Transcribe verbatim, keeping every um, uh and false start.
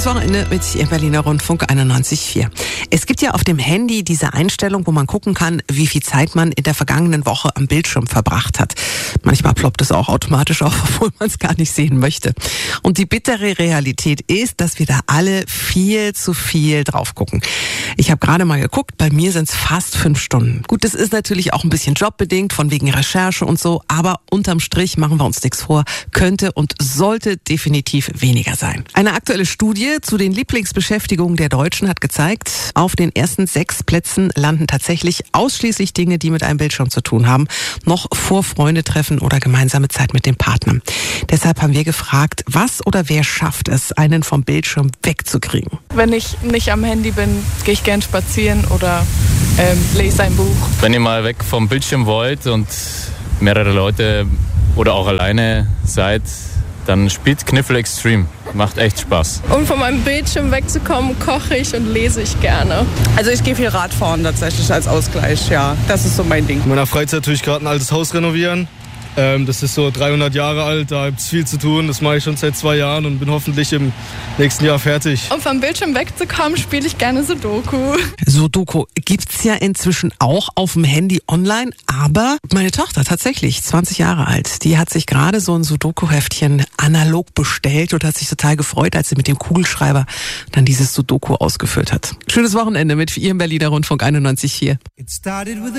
Schönes Wochenende mit Ihr Berliner Rundfunk einundneunzig Komma vier. Es gibt ja auf dem Handy diese Einstellung, wo man gucken kann, wie viel Zeit man in der vergangenen Woche am Bildschirm verbracht hat. Manchmal ploppt es auch automatisch auf, obwohl man es gar nicht sehen möchte. Und die bittere Realität ist, dass wir da alle viel zu viel drauf gucken. Ich habe gerade mal geguckt, bei mir sind es fast fünf Stunden. Gut, das ist natürlich auch ein bisschen jobbedingt, von wegen Recherche und so, aber unterm Strich, machen wir uns nichts vor, könnte und sollte definitiv weniger sein. Eine aktuelle Studie zu den Lieblingsbeschäftigungen der Deutschen hat gezeigt, auf den ersten sechs Plätzen landen tatsächlich ausschließlich Dinge, die mit einem Bildschirm zu tun haben, noch vor Freunde treffen oder gemeinsame Zeit mit dem Partner. Deshalb haben wir gefragt, was oder wer schafft es, einen vom Bildschirm wegzukriegen? Wenn ich nicht am Handy bin, gehe ich gern spazieren oder ähm, lese ein Buch. Wenn ihr mal weg vom Bildschirm wollt und mehrere Leute oder auch alleine seid, dann spielt Kniffel Extreme. Macht echt Spaß. Um von meinem Bildschirm wegzukommen, koche ich und lese ich gerne. Also ich gehe viel Radfahren tatsächlich als Ausgleich, ja. Das ist so mein Ding. In meiner Freizeit tue ich gerade ein altes Haus renovieren. Ähm, das ist so dreihundert Jahre alt, da gibt es viel zu tun. Das mache ich schon seit zwei Jahren und bin hoffentlich im nächsten Jahr fertig. Um vom Bildschirm wegzukommen, spiele ich gerne Sudoku. Sudoku gibt's ja inzwischen auch auf dem Handy online, aber meine Tochter tatsächlich, zwanzig Jahre alt, die hat sich gerade so ein Sudoku-Heftchen analog bestellt und hat sich total gefreut, als sie mit dem Kugelschreiber dann dieses Sudoku ausgefüllt hat. Schönes Wochenende mit Ihrem Berliner Rundfunk einundneunzig Komma vier.